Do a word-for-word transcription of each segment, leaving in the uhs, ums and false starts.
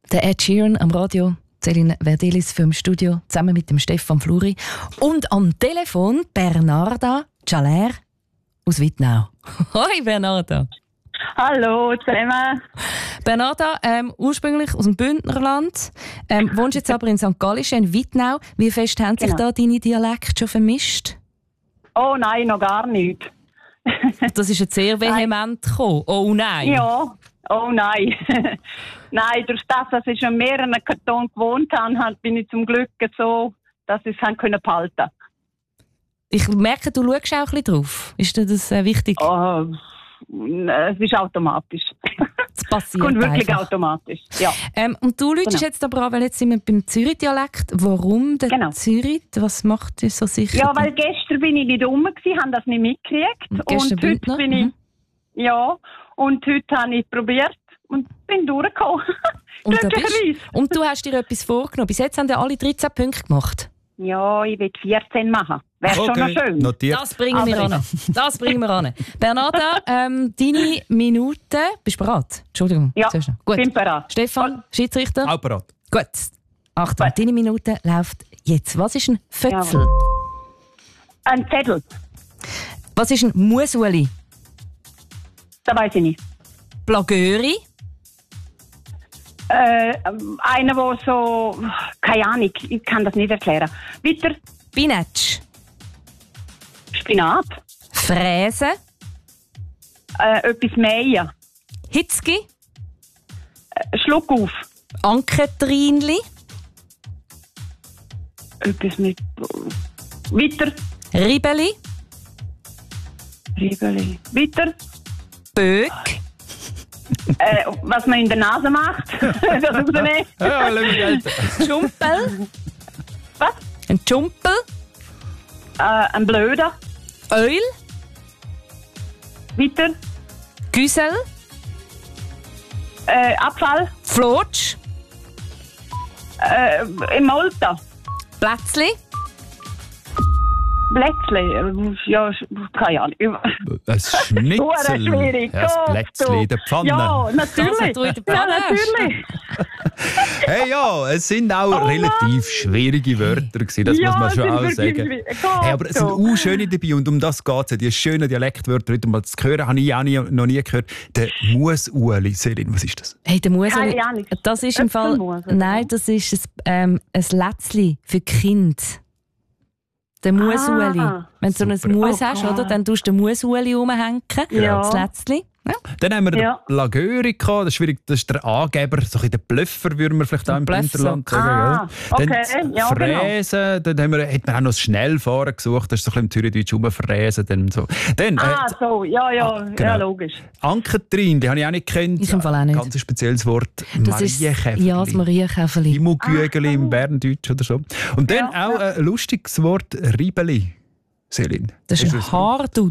Der Ed Sheeran am Radio, Céline Verdelis für im Studio, zusammen mit dem Stefan Fluri. Und am Telefon Bernarda Cialer aus Wittnau. Hoi Bernarda. Hallo zusammen. Bernarda, ähm, ursprünglich aus dem Bündnerland, ähm, wohnst jetzt aber in Sankt Gallen, in Wittnau. Wie fest haben sich Genau. da deine Dialekte schon vermischt? Oh nein, noch gar nicht. Das ist jetzt sehr vehement gekommen. Oh nein. Ja, oh nein. Nein, durch das, dass ich schon mehreren Kantonen gewohnt habe, bin ich zum Glück so, dass ich es behalten konnte. Ich merke, du schaust auch ein bisschen drauf. Ist dir das äh, wichtig? Oh, es ist automatisch. Das passiert Kommt wirklich einfach. automatisch. Ja. Ähm, und du läutest Genau. jetzt aber an, weil jetzt sind wir beim Zürich-Dialekt. Warum der Genau. Zürich? Was macht dich so sicher? Ja, weil gestern bin ich nicht rum gewesen, habe das nicht mitgekriegt. Und gestern und heute Bündner? bin ich, Mhm. ja, und heute habe ich probiert und bin durchgekommen. Und, da bist, Glücklicherweise. und du hast dir etwas vorgenommen. Bis jetzt haben ja alle dreizehn Punkte gemacht. Ja, ich will vierzehn machen. Wäre schon noch schön. Notiert. Das bringen wir Aber- an. Das bringen wir an. Bernarda, ähm, deine Minute. Bist du bereit? Entschuldigung. Ja, Zuerst noch. Gut. bin bereit. Stefan, Schiedsrichter. Auch bereit. Gut. Achtung, Gut. deine Minute läuft jetzt. Was ist ein Fötzel? Ein Zettel, Was ist ein Musueli? das weiß ich nicht. Plagöri? Äh, ähm, einer, der so... Keine Ahnung, ich kann das nicht erklären. Weiter, Binetsch? Spinat, Fräse? äh, etwas mähen, Hitzki? äh, Schluck auf, Anketrinli? etwas mit... Weiter, Ribeli? Ribeli. Weiter, Böck? äh, was man in der Nase macht. Das rausnehmen. Ja, lass mich gelten. Schumpel? Was? Ein Schumpel? Äh, ein Blöder. Öl? Weiter, Güsel? äh, Abfall, Flotsch? äh, im Malta. Plätzli? Blätzli, äh, ja, sch- keine Ahnung. Ein Schnitzel. Hure schwierig. Ja, das Gott, Plätzli in der Pfanne. Ja, Das, was natürlich. du in der Ja, Pfanne hast. natürlich. Hey, ja, es sind auch Oh relativ schwierige Wörter gewesen, das Ja, muss man es schon sind auch wirklich sagen. schwierig. Gott, Hey, aber es sind so. auch schöne dabei und um das geht es. Die schönen Dialektwörter heute mal zu hören, habe ich auch nie, noch nie gehört. Der Musueli. Selin, was ist das? Hey, der Mueseli, Keine Ahnung. das ist im Fall... Äpfelmus, oder Nein, das ist ein, ähm, ein Lätzli für Kind. Der Musueli. Ah, Wenn du so ein super. Mus Oh hast, Gott. oder, dann tust du den Musueli rumhängen. Ja. Das Lätzli. Ja. Dann haben wir den Ja. Plagöri gehabt. Das ist schwierig, das ist der Angeber, so ein der Blöffer, würde man vielleicht auch im Blöffer. Hinterland sagen. Ah, gell? okay. Dann Ja, genau. Fräsen, dann haben wir, hat man auch noch das Schnellfahren gesucht, das ist so ein bisschen im Zürichdeutsch rumfräsen. Dann so. Dann, Ah, äh, so, ja, ja, Ah, genau. ja, logisch. Anketrin, die habe ich auch nicht gekannt. Ich im Fall auch nicht. Ganz ein spezielles Wort. Das ist Marienkäferli. ja, das Marienkäferli. Imogügeli Ah, im Berndeutsch oder so. Und dann Ja, auch ein lustiges Wort, Ribeli. Selin. Das ist ein das? Haardut.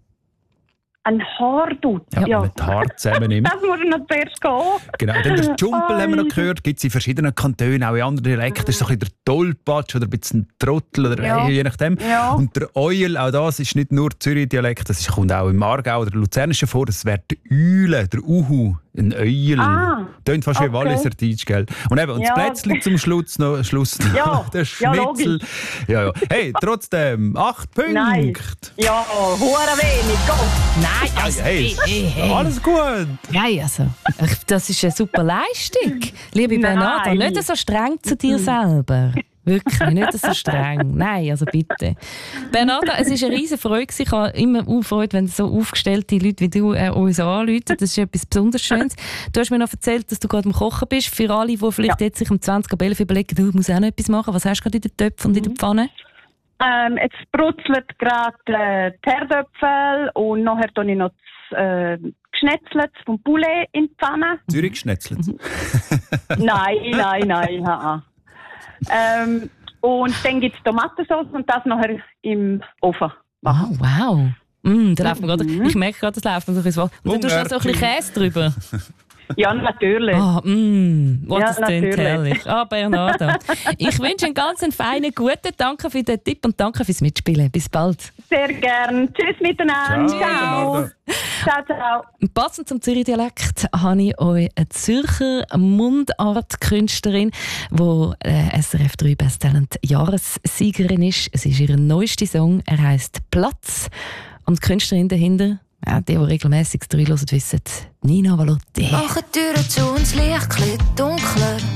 Ein Haardut. Ja, Ja. wenn man die Haare zusammennimmt. Das muss noch zuerst gehen. Genau, dann der Dschumpel Oi. haben wir noch gehört, gibt es in verschiedenen Kantonen, auch in anderen Dialekten. Das ist so ein bisschen der Tollpatsch oder ein bisschen ein Trottel, oder Ja. je nachdem. Ja. Und der Eul, auch das ist nicht nur Zürich-Dialekt, das ist- kommt auch im Aargau oder Luzernischen vor. Das wäre der Eule, der Uhu, ein Eul. Ah, Tönt fast wie okay. Walliser Deutsch, gell? Und eben, und Ja. das Plätzchen zum Schluss noch, Schluss noch. Ja. der Ja, Schnitzel. logisch. Ja, ja. Hey, trotzdem, acht Punkte. Nein. Ja, hure wenig. Go. Nein, also, Hey, hey, hey. alles gut. Nein, also, ich- das ist eine super Leistung. Liebe Bernarda, Nein. nicht so streng zu dir selber. Wirklich, nicht so streng. Nein, also bitte. Bernarda, es war eine riesige Freude. Ich habe immer auch Freude, wenn so aufgestellte Leute wie du äh, uns anrufen. Das ist etwas besonders Schönes. Du hast mir noch erzählt, dass du gerade am Kochen bist. Für alle, die vielleicht Ja. jetzt sich um zwanzig Uhr elf überlegen, du musst auch noch etwas machen. Was hast du gerade in den Töpfen und in der Pfanne? Ähm, jetzt brutzelt gerade äh, die Herdöpfel und nachher tue ich noch das äh, Geschnetzelt vom Poulet in die Pfanne. Zürich geschnetzelt. Nein, nein, nein. ha, ha. Ähm, und dann gibt es Tomatensauce und das nachher im Ofen. Oh, wow. Mm, da läuft mir gerade, ich merke gerade, das läuft mir durch ins Wort. Und dann tust du noch so ein bisschen Käse drüber. Ja, natürlich. Ah, mm, what Ja, is denn natürlich. herrlich. Ah, Bernarda. Ich wünsche einen ganz feinen, guten. Danke für den Tipp und danke fürs Mitspielen. Bis bald. Sehr gern. Tschüss miteinander. Ciao, Bernarda. Ciao, ciao. Passend zum Zürich-Dialekt habe ich euch eine Zürcher Mundart-Künstlerin, die äh, S R F drei Best Talent Jahressiegerin ist. Es ist ihr neuester Song, er heisst «Platz». Und die Künstlerin dahinter, ja, die, die regelmässig das drei hören, wissen, Nina Valotti. Mach die Türen zu und das Licht dunkler.